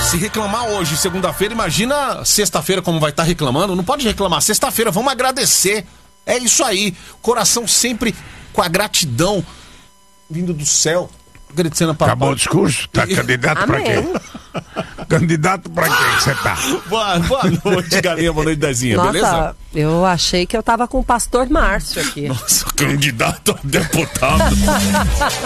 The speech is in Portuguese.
Se reclamar hoje, segunda-feira, imagina sexta-feira como vai estar reclamando. Não pode reclamar. Sexta-feira, vamos agradecer. É isso aí. Coração sempre com a gratidão vindo do céu. Agradecendo a papai. Acabou o discurso? Tá candidato pra quê? Candidato pra quê que você tá? Boa noite, Galinha. Boa noite, Dezinha. Nossa, beleza? Eu achei que eu tava com o pastor Márcio aqui. Nossa, candidato a deputado.